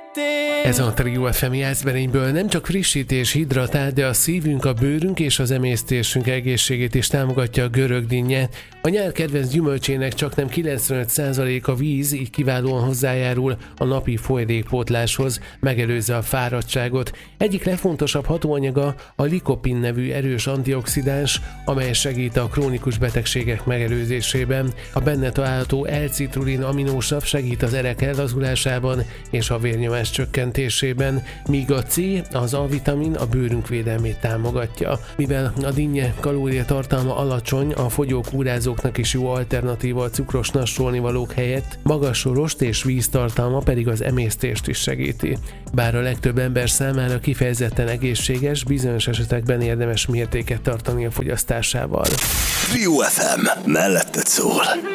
szerettél. Ez a Trio FM Jászberényből nem csak frissítés, hidratál, de a szívünk, a bőrünk és az emésztésünk egészségét is támogatja a görög dinnye. A nyár kedvenc gyümölcsének csaknem 95% a víz, így kiválóan hozzájárul a napi folyadékpótláshoz, megelőzze a fáradtságot. Egyik legfontosabb hatóanyaga a likopin nevű erős antioxidáns, amely segít a krónikus betegségek megelőzésében. A benne található L-citrulin aminósav segít az erek ellazulásában és a vérnyomás csökkentésében, míg a C, az A-vitamin a bőrünk védelmét támogatja. Mivel a dinnye kalóriatartalma alacsony, a fogyókúrázóknak is jó alternatíva a cukros nassolnivalók helyett, magas rost és víztartalma pedig az emésztést is segíti. Bár a legtöbb ember számára kifejezetten egészséges, bizonyos esetekben érdemes mértéket tartani a fogyasztásával. Trio FM, melletted szól.